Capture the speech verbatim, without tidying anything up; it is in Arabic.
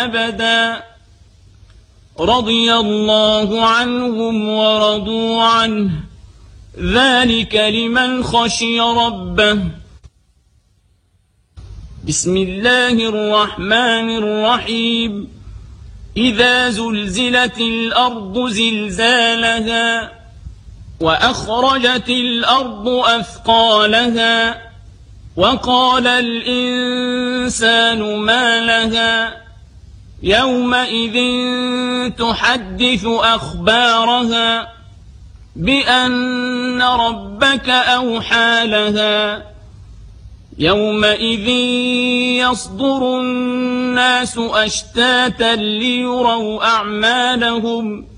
أبدا رضي الله عنهم ورضوا عنه ذلك لمن خشي ربه. بسم الله الرحمن الرحيم إذا زلزلت الأرض زلزالها وأخرجت الأرض أثقالها وقال الإنسان ما لها يومئذ تحدث أخبارها بأن ربك أوحى لها يومئذ يصدر الناس أشتاتا ليروا أعمالهم